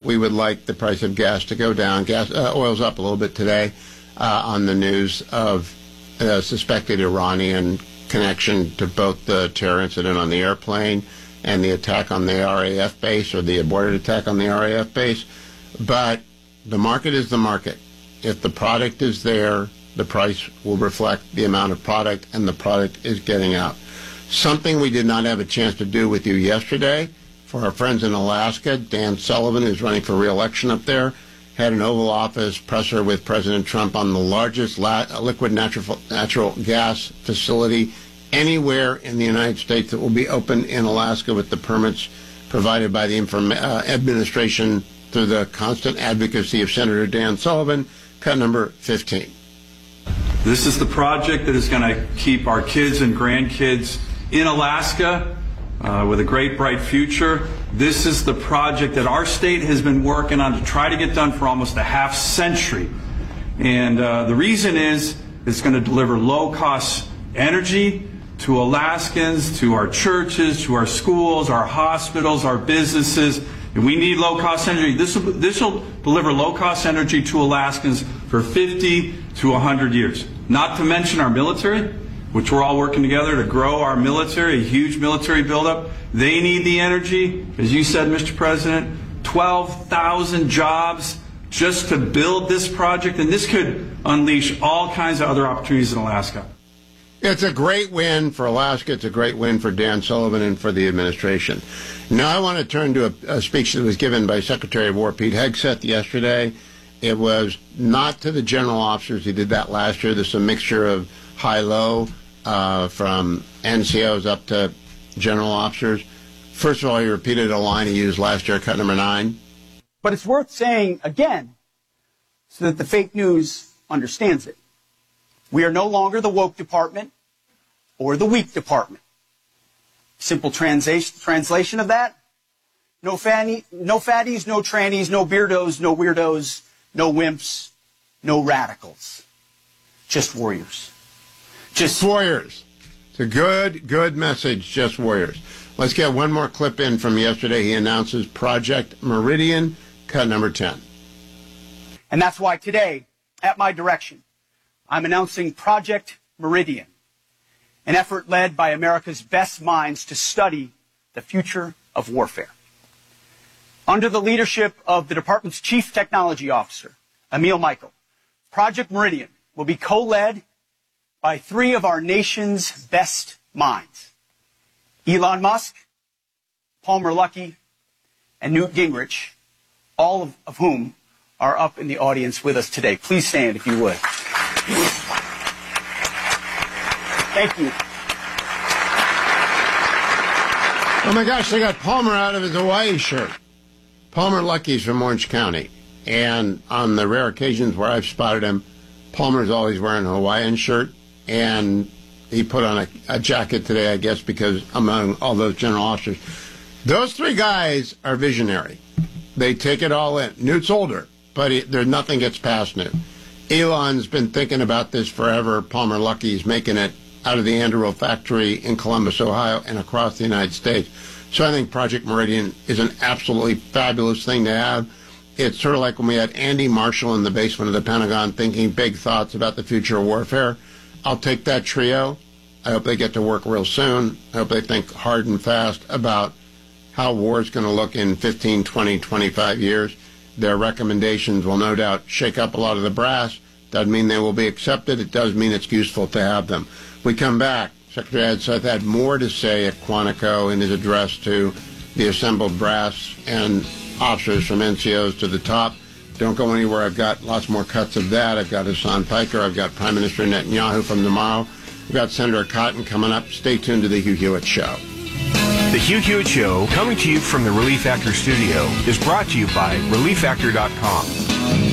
we would like the price of gas to go down. Oil's up a little bit today on the news of suspected Iranian connection to both the terror incident on the airplane and the attack on the RAF base, or the aborted attack on the RAF base. But the market is the market. If the product is there, the price will reflect the amount of product, and the product is getting out. Something we did not have a chance to do with you yesterday, for our friends in Alaska, Dan Sullivan, who's running for re-election up there, had an Oval Office presser with President Trump on the largest liquid natural gas facility anywhere in the United States that will be open in Alaska with the permits provided by the administration through the constant advocacy of Senator Dan Sullivan. Cut number 15. This is the project that is going to keep our kids and grandkids in Alaska with a great, bright future. This is the project that our state has been working on to try to get done for almost a half century. And the reason is it's going to deliver low-cost energy to Alaskans, to our churches, to our schools, our hospitals, our businesses. And we need low-cost energy. This will deliver low-cost energy to Alaskans for 50 to 100 years. Not to mention our military, which we're all working together to grow our military, a huge military buildup. They need the energy. As you said, Mr. President, 12,000 jobs just to build this project. And this could unleash all kinds of other opportunities in Alaska. It's a great win for Alaska. It's a great win for Dan Sullivan and for the administration. Now I want to turn to a speech that was given by Secretary of War Pete Hegseth yesterday. It was not to the general officers. He did that last year. There's a mixture of high-low from NCOs up to general officers. First of all, he repeated a line he used last year, cut number 9. But it's worth saying again so that the fake news understands it. We are no longer the woke department or the weak department. Simple translation of that: no fatties, no trannies, no beardos, no weirdos, no wimps, no radicals. Just warriors. Just warriors. It's a good message, just warriors. Let's get one more clip in from yesterday. He announces Project Meridian, cut number 10. And that's why today, at my direction, I'm announcing Project Meridian, an effort led by America's best minds to study the future of warfare. Under the leadership of the department's Chief Technology Officer, Emil Michael, Project Meridian will be co-led by 3 of our nation's best minds: Elon Musk, Palmer Luckey, and Newt Gingrich, all of whom are up in the audience with us today. Please stand if you would. Thank you. Oh my gosh, they got Palmer out of his Hawaii shirt. Palmer Luckey's from Orange County, and on the rare occasions where I've spotted him, Palmer's always wearing a Hawaiian shirt, and he put on a jacket today, I guess, because among all those general officers. Those 3 guys are visionary. They take it all in. Newt's older, but nothing gets past Newt. Elon's been thinking about this forever. Palmer Luckey's making it out of the Anduril factory in Columbus, Ohio, and across the United States. So I think Project Meridian is an absolutely fabulous thing to have. It's sort of like when we had Andy Marshall in the basement of the Pentagon thinking big thoughts about the future of warfare. I'll take that trio. I hope they get to work real soon. I hope they think hard and fast about how war is going to look in 15, 20, 25 years. Their recommendations will no doubt shake up a lot of the brass. Doesn't mean they will be accepted. It does mean it's useful to have them. We come back. Secretary Hegseth had more to say at Quantico in his address to the assembled brass and officers from NCOs to the top. Don't go anywhere. I've got lots more cuts of that. I've got Hassan Piker. I've got Prime Minister Netanyahu from tomorrow. We've got Senator Cotton coming up. Stay tuned to The Hugh Hewitt Show. The Hugh Hewitt Show, coming to you from the Relief Factor studio, is brought to you by ReliefFactor.com.